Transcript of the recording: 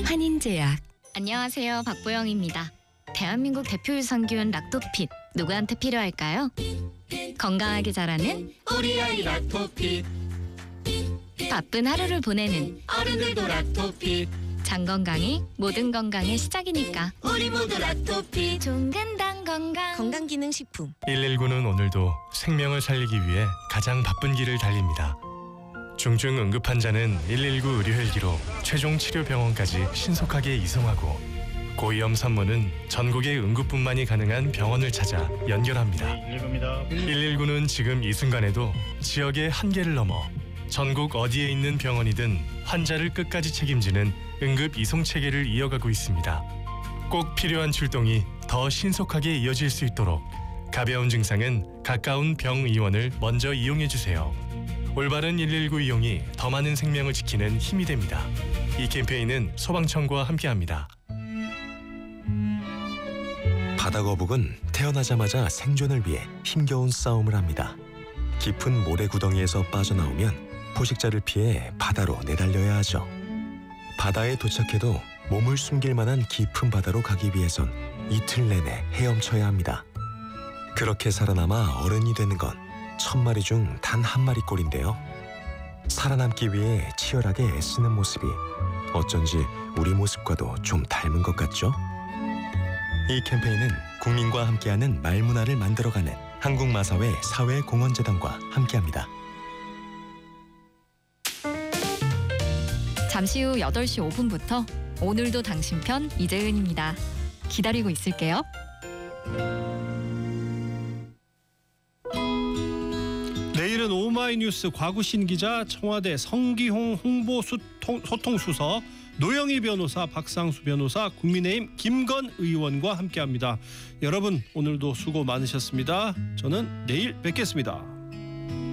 한인제약. 안녕하세요, 박보영입니다. 대한민국 대표 유산균 락토핏 누구한테 필요할까요? 건강하게 자라는 우리 아이 락토핏, 바쁜 하루를 보내는 어른들도 락토핏, 장 건강이 모든 건강의 시작이니까 우리 모두 락토핏. 종근당 건강. 건강기능식품. 119는 오늘도 생명을 살리기 위해 가장 바쁜 길을 달립니다. 중증 응급 환자는 119 의료 헬기로 최종 치료 병원까지 신속하게 이송하고, 고위험 산모는 전국의 응급분만이 가능한 병원을 찾아 연결합니다. 119는 지금 이 순간에도 지역의 한계를 넘어 전국 어디에 있는 병원이든 환자를 끝까지 책임지는 응급 이송 체계를 이어가고 있습니다. 꼭 필요한 출동이 더 신속하게 이어질 수 있도록 가벼운 증상은 가까운 병의원을 먼저 이용해 주세요. 올바른 119 이용이 더 많은 생명을 지키는 힘이 됩니다. 이 캠페인은 소방청과 함께합니다. 바다거북은 태어나자마자 생존을 위해 힘겨운 싸움을 합니다. 깊은 모래구덩이에서 빠져나오면 포식자를 피해 바다로 내달려야 하죠. 바다에 도착해도 몸을 숨길 만한 깊은 바다로 가기 위해선 이틀 내내 헤엄쳐야 합니다. 그렇게 살아남아 어른이 되는 건 1000마리 중 단 한 마리꼴인데요. 살아남기 위해 치열하게 애쓰는 모습이 어쩐지 우리 모습과도 좀 닮은 것 같죠? 이 캠페인은 국민과 함께하는 말문화를 만들어가는 한국마사회 사회공헌재단과 함께합니다. 잠시 후 8시 5분부터 오늘도 당신 편 이재은입니다. 기다리고 있을게요. 내일은 오마이뉴스 과구신 기자, 청와대 성기홍 홍보소통수석, 노영희 변호사, 박상수 변호사, 국민의힘 김건 의원과 함께합니다. 여러분, 오늘도 수고 많으셨습니다. 저는 내일 뵙겠습니다.